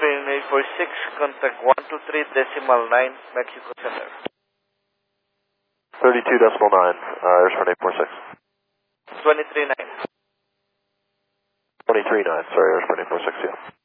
Airplane 846, contact 123.9 Mexico Center. 32.9, Airspring 846. 23.9. 23.9, sorry, Airspring 846, yeah.